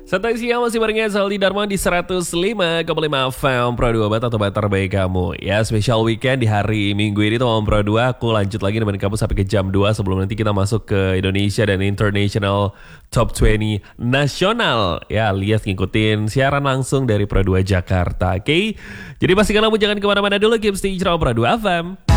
Santai siang masih barengan Saldi Dharma di 105,5 FM Pro 2 Bat atau Bat terbaik kamu. Ya, spesial weekend di hari Minggu ini teman Pro 2. Aku lanjut lagi nemenin kamu sampai ke jam 2 sebelum nanti kita masuk ke Indonesia dan International Top 20 Nasional. Ya, alias ngikutin siaran langsung dari Pro 2 Jakarta. Oke? Jadi pastikan kamu jangan kemana-mana dulu. Keep stay Pro 2 FM.